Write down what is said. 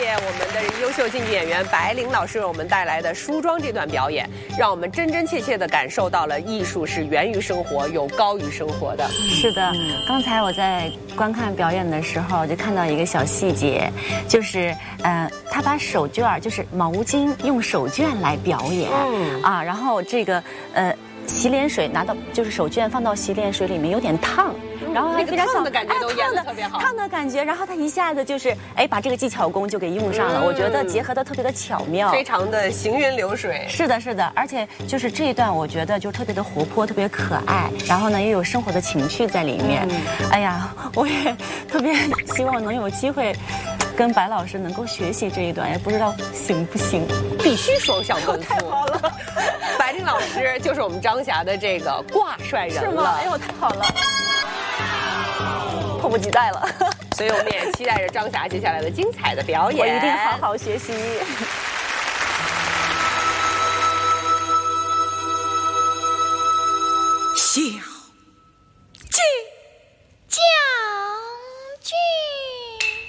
谢我们的优秀京剧演员白灵老师为我们带来的梳妆这段表演，让我们真真切切地感受到了艺术是源于生活，有高于生活的。 是的，刚才我在观看表演的时候，就看到一个小细节，就是他把手绢就是毛巾用手绢来表演，然后这个洗脸水拿到就是手绢放到洗脸水里面有点烫。然后那个烫的感觉都演得特别好， 烫的感觉，然后他一下子就是把这个技巧功就给用上了，我觉得结合的特别的巧妙， 非常的行云流水。 是的，是的，而且就是这一段我觉得就特别的活泼，特别可爱，然后呢又有生活的情趣在里面。哎呀，我也特别希望能有机会跟白老师能够学习这一段，也不知道行不行。 必须双向奔赴。 太好了， 白灵老师就是我们张霞的这个挂帅人了。 是吗？哎呦，太好了，迫不及待了。 所以我们也期待着张霞接下来的精彩的表演。 我一定好好学习。 想